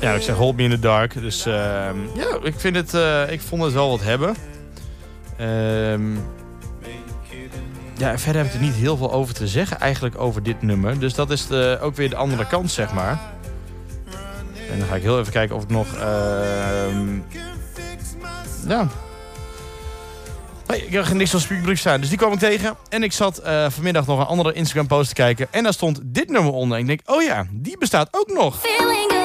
Ja, ik zeg Hold Me in the Dark. Dus ja, ik vond het wel wat hebben. Ja, verder heb ik er niet heel veel over te zeggen eigenlijk over dit nummer. Dus dat is ook weer de andere kant, zeg maar. En dan ga ik heel even kijken of ik nog... ja... Hey, ik heb niks van speakbrief staan, dus die kwam ik tegen. En ik zat vanmiddag nog een andere Instagram post te kijken. En daar stond dit nummer onder. En ik denk, oh ja, die bestaat ook nog.